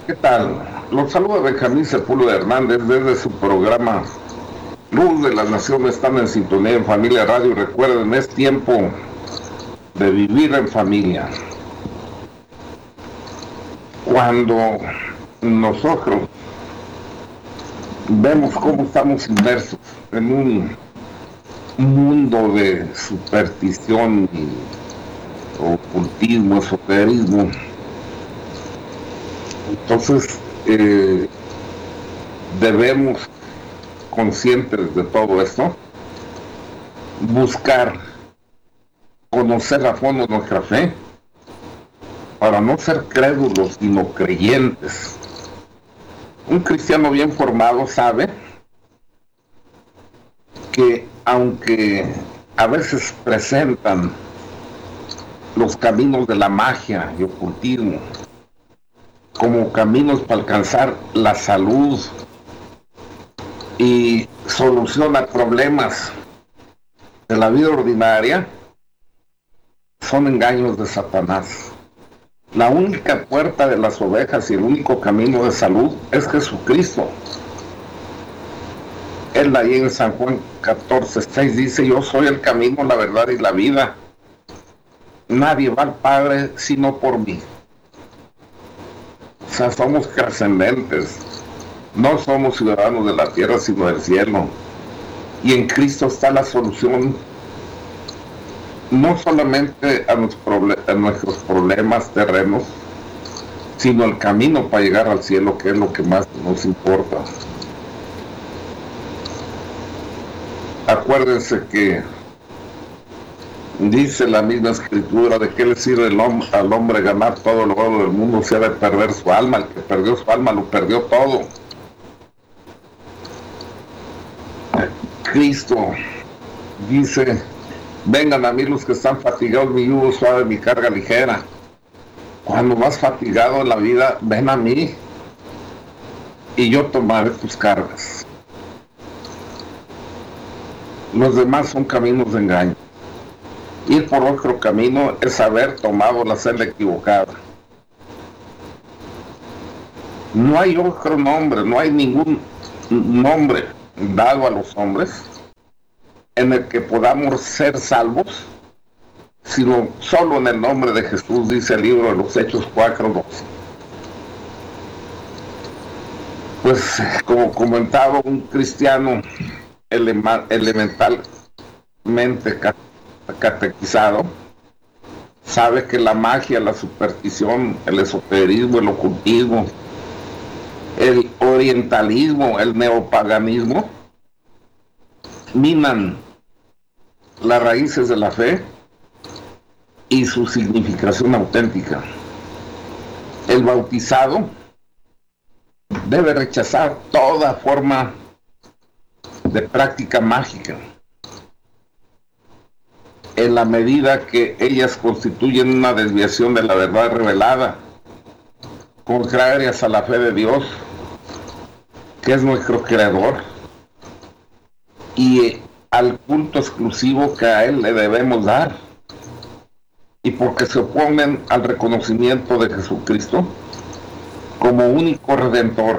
¿Qué tal? Los saluda Benjamín Sepúlveda Hernández desde su programa Luz de las Naciones. Están en sintonía en Familia Radio y recuerden, es tiempo de vivir en familia. Cuando nosotros vemos cómo estamos inmersos en un mundo de superstición y ocultismo, esoterismo, entonces debemos, conscientes de todo esto, buscar conocer a fondo nuestra fe para no ser crédulos sino creyentes. Un cristiano bien formado sabe que aunque a veces presentan los caminos de la magia y ocultismo como caminos para alcanzar la salud y solucionar problemas de la vida ordinaria, son engaños de Satanás. La única puerta de las ovejas y el único camino de salud es Jesucristo. Él ahí en San Juan 14:6 dice: yo soy el camino, la verdad y la vida. Nadie va al Padre sino por mí. O sea, somos trascendentes. No somos ciudadanos de la tierra, sino del cielo. Y en Cristo está la solución, no solamente a nuestros problemas terrenos, sino el camino para llegar al cielo, que es lo que más nos importa. Acuérdense que dice la misma escritura: ¿de qué le sirve al hombre ganar todo el oro del mundo si ha de perder su alma? El que perdió su alma lo perdió todo. Cristo dice: vengan a mí los que están fatigados, mi yugo suave, mi carga ligera. Cuando vas fatigado en la vida, ven a mí y yo tomaré tus cargas. Los demás son caminos de engaño. Ir por otro camino es haber tomado la senda equivocada. No hay otro nombre, no hay ningún nombre dado a los hombres en el que podamos ser salvos, sino solo en el nombre de Jesús, dice el libro de los Hechos 4:12. Pues, como comentaba un cristiano elementalmente catequizado, sabe que la magia, la superstición, el esoterismo, el ocultismo, el orientalismo, el neopaganismo minan las raíces de la fe y su significación auténtica. El bautizado debe rechazar toda forma de práctica mágica en la medida que ellas constituyen una desviación de la verdad revelada, contrarias a la fe de Dios, que es nuestro creador, y al culto exclusivo que a Él le debemos dar, y porque se oponen al reconocimiento de Jesucristo como único redentor.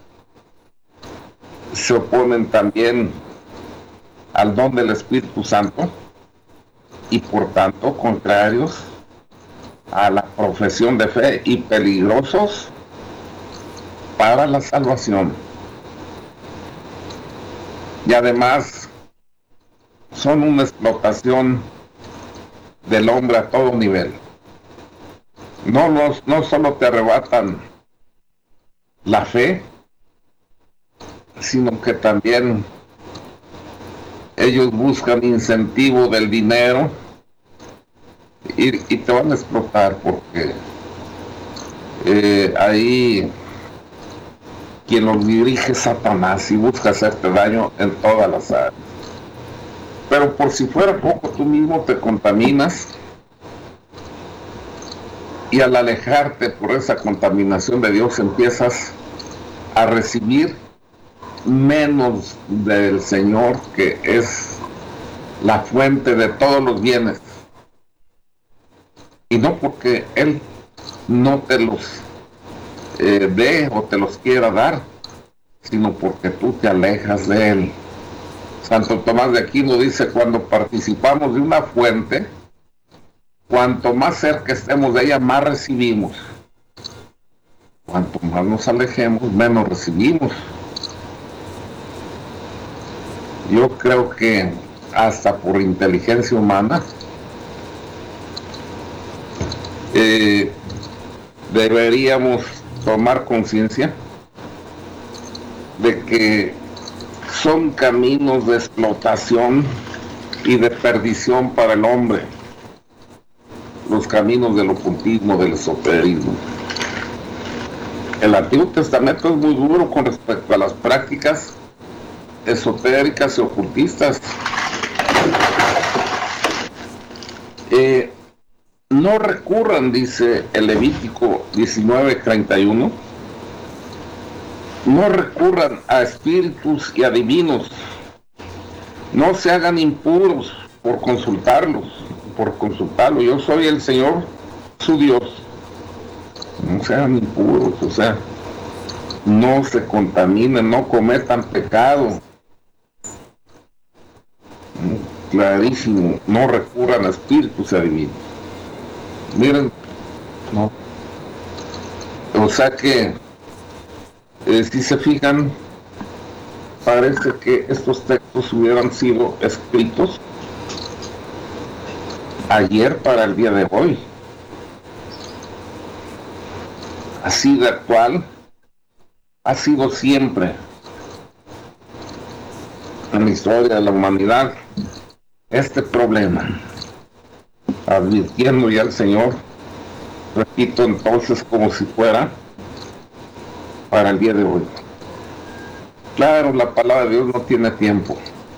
Se oponen también al don del Espíritu Santo y por tanto contrarios a la profesión de fe y peligrosos para la salvación. Y además son una explotación del hombre a todo nivel. No solo te arrebatan la fe, sino que también ellos buscan incentivo del dinero y te van a explotar, porque ahí quien los dirige es Satanás y busca hacerte daño en todas las áreas. Pero por si fuera poco, tú mismo te contaminas, y al alejarte por esa contaminación de Dios empiezas a recibir menos del Señor, que es la fuente de todos los bienes, y no porque Él no te los dé o te los quiera dar, sino porque tú te alejas de Él. Santo Tomás de Aquino dice: cuando participamos de una fuente, cuanto más cerca estemos de ella, más recibimos. Cuanto más nos alejemos, menos recibimos. Yo creo que hasta por inteligencia humana deberíamos tomar conciencia de que son caminos de explotación y de perdición para el hombre, los caminos del ocultismo, del esoterismo. El Antiguo Testamento es muy duro con respecto a las prácticas esotéricas y ocultistas. No recurran, dice el Levítico 19:31, no recurran a espíritus y adivinos, no se hagan impuros por consultarlo. Yo soy el Señor, su Dios. No se hagan impuros, o sea, no se contaminen, no cometan pecado. Clarísimo, no recurran a espíritus y adivinos. Miren, no. O sea que, si se fijan, parece que estos textos hubieran sido escritos ayer para el día de hoy. Así de actual ha sido siempre en la historia de la humanidad este problema. Advirtiendo ya al Señor, repito entonces, como si fuera para el día de hoy. Claro, la palabra de Dios no tiene tiempo,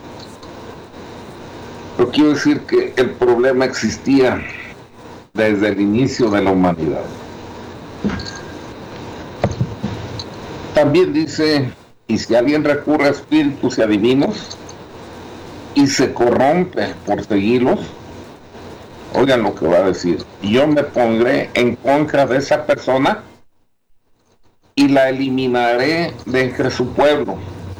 pero quiero decir que el problema existía desde el inicio de la humanidad. También dice: y si alguien recurre a espíritus y adivinos y se corrompe por seguirlos, oigan lo que va a decir: yo me pondré en contra de esa persona y la eliminaré de entre su pueblo.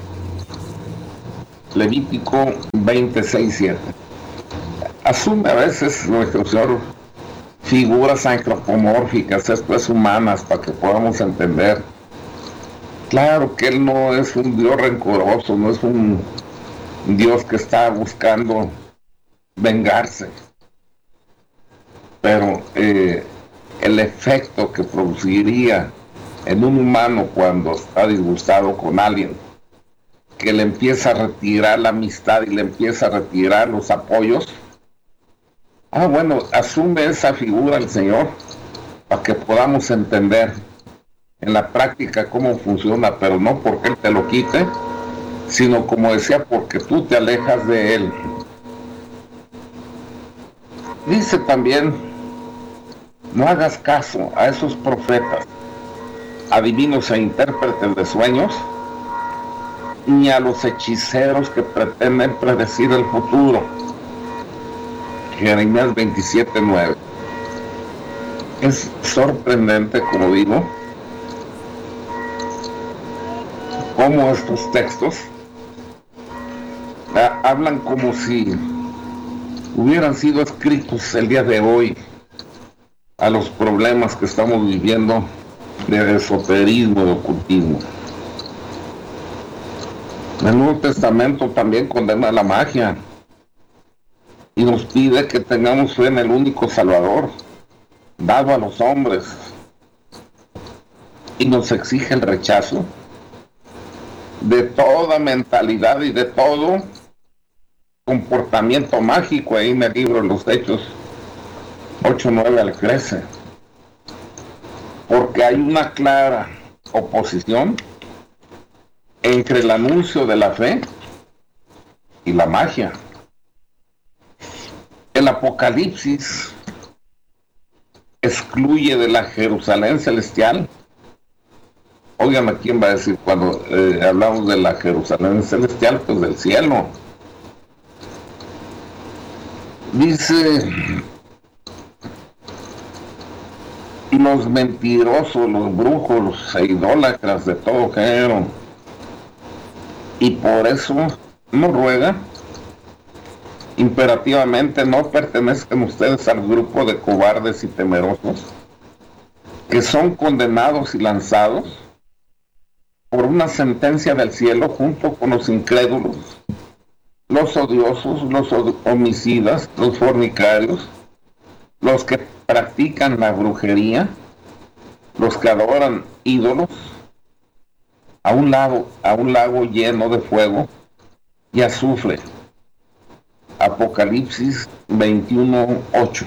Levítico 26:7. Asume a veces nuestro Señor figuras antropomórficas, esto es humanas, para que podamos entender. Claro que Él no es un Dios rencoroso, no es un Dios que está buscando vengarse. Pero el efecto que produciría en un humano cuando está disgustado con alguien, que le empieza a retirar la amistad y le empieza a retirar los apoyos, bueno, asume esa figura el Señor para que podamos entender en la práctica cómo funciona, pero no porque Él te lo quite, sino, como decía, porque tú te alejas de Él. Dice también: no hagas caso a esos profetas, adivinos e intérpretes de sueños, ni a los hechiceros que pretenden predecir el futuro. Jeremías 27:9. Es sorprendente, como digo, cómo estos textos hablan como si hubieran sido escritos el día de hoy a los problemas que estamos viviendo de esoterismo, de ocultismo. El Nuevo Testamento también condena la magia y nos pide que tengamos fe en el único Salvador dado a los hombres, y nos exige el rechazo de toda mentalidad y de todo comportamiento mágico. Ahí en el libro de los Hechos 8:9 al 13, porque hay una clara oposición entre el anuncio de la fe y la magia. El Apocalipsis excluye de la Jerusalén celestial. Oigan, ¿a quién va a decir cuando hablamos de la Jerusalén celestial? Pues del cielo. Dice: y los mentirosos, los brujos, los idólatras de todo género. Y por eso nos ruega imperativamente no pertenezcan ustedes al grupo de cobardes y temerosos que son condenados y lanzados por una sentencia del cielo junto con los incrédulos, los odiosos, los homicidas, los fornicarios, los que practican la brujería, los que adoran ídolos, a un lago lleno de fuego y azufre. Apocalipsis 21:8.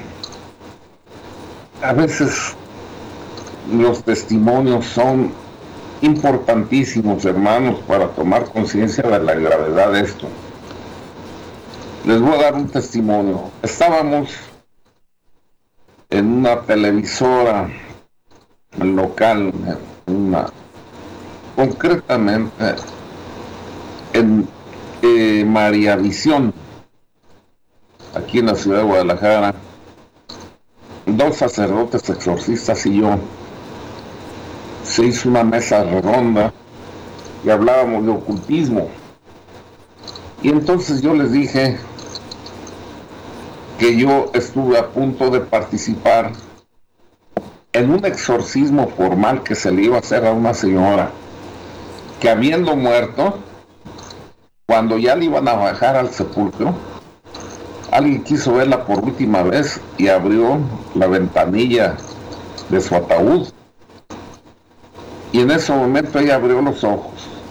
A veces los testimonios son importantísimos, hermanos, para tomar conciencia de la gravedad de esto. Les voy a dar un testimonio. Estábamos en una televisora local, concretamente en María Visión, aquí en la ciudad de Guadalajara, 2 sacerdotes exorcistas y yo. Se hizo una mesa redonda y hablábamos de ocultismo. Y entonces yo les dije que yo estuve a punto de participar en un exorcismo formal que se le iba a hacer a una señora que, habiendo muerto, cuando ya le iban a bajar al sepulcro, alguien quiso verla por última vez y abrió la ventanilla de su ataúd. Y en ese momento ella abrió los ojos.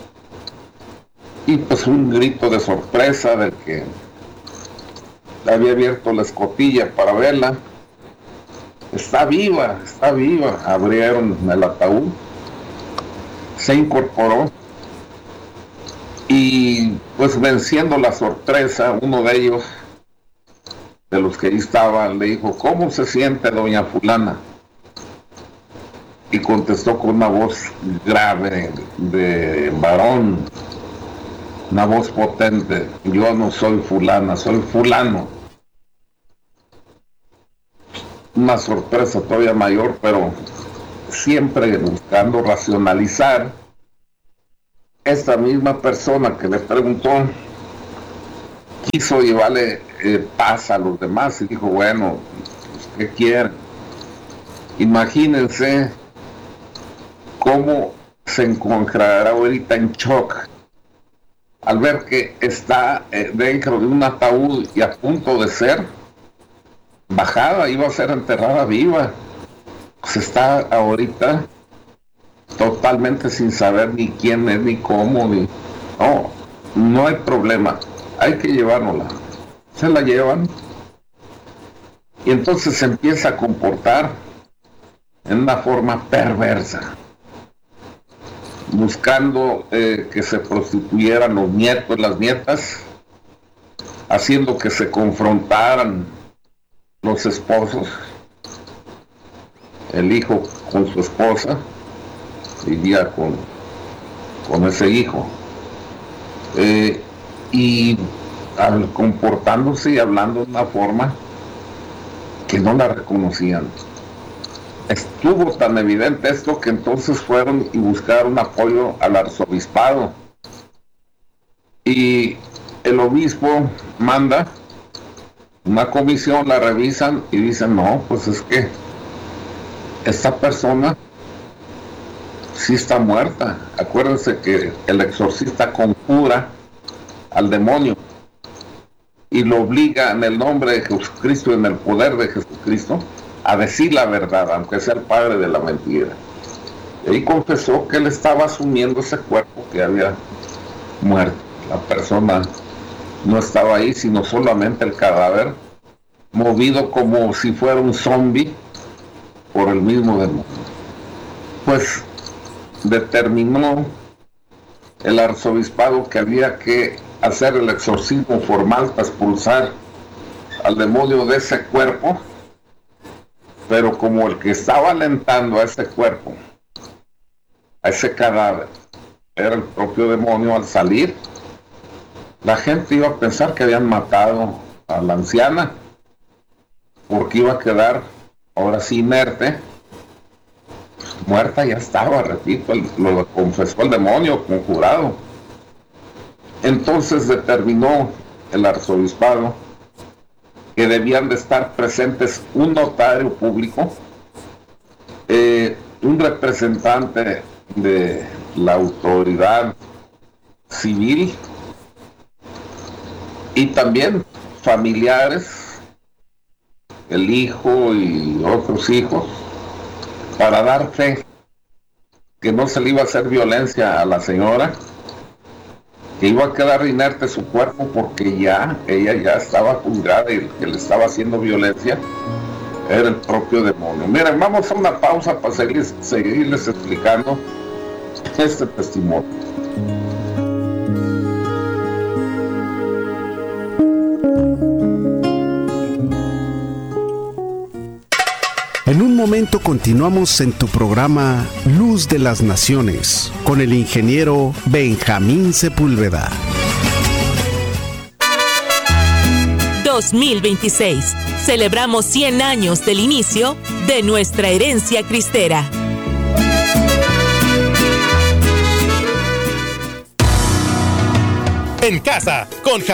Y pues un grito de sorpresa del que había abierto la escotilla para verla. Está viva, está viva. Abrieron el ataúd, se incorporó y pues, venciendo la sorpresa, uno de ellos, de los que ahí estaban, le dijo: ¿cómo se siente doña fulana? Y contestó con una voz grave de varón, una voz potente: yo no soy fulana, soy fulano. Una sorpresa todavía mayor, pero siempre buscando racionalizar. Esta misma persona que le preguntó quiso llevarle paz a los demás y dijo: bueno, pues, ¿qué quieren? Imagínense cómo se encontrará ahorita en shock al ver que está dentro de un ataúd y a punto de ser bajada, iba a ser enterrada viva. Se está ahorita totalmente sin saber ni quién es, ni cómo, ni... No hay problema, hay que llevárnosla. Se la llevan y entonces se empieza a comportar en una forma perversa, buscando que se prostituyeran los nietos, las nietas, haciendo que se confrontaran los esposos, el hijo con su esposa, vivía con ese hijo, y comportándose y hablando de una forma que no la reconocían. Estuvo tan evidente esto que entonces fueron y buscaron apoyo al arzobispado, y el obispo manda una comisión, la revisan y dicen: no, pues es que esta persona sí está muerta. Acuérdense que el exorcista conjura al demonio y lo obliga en el nombre de Jesucristo, en el poder de Jesucristo, a decir la verdad, aunque sea el padre de la mentira. Y ahí confesó que él estaba asumiendo ese cuerpo que había muerto. La persona no estaba ahí, sino solamente el cadáver, movido como si fuera un zombie por el mismo demonio. Pues determinó el arzobispado que había que hacer el exorcismo formal para expulsar al demonio de ese cuerpo, pero como el que estaba alentando a ese cuerpo, a ese cadáver, era el propio demonio, al salir, la gente iba a pensar que habían matado a la anciana, porque iba a quedar ahora sí inerte muerta ya estaba, repito, lo confesó el demonio conjurado. Entonces determinó el arzobispado que debían de estar presentes un notario público, un representante de la autoridad civil y también familiares, el hijo y otros hijos, para dar fe que no se le iba a hacer violencia a la señora, que iba a quedar inerte su cuerpo porque ella ya estaba juzgada y el que le estaba haciendo violencia era el propio demonio. Miren, vamos a una pausa para seguirles explicando este testimonio. En un momento continuamos en tu programa Luz de las Naciones con el ingeniero Benjamín Sepúlveda. 2026. Celebramos 100 años del inicio de nuestra herencia cristera. En casa, con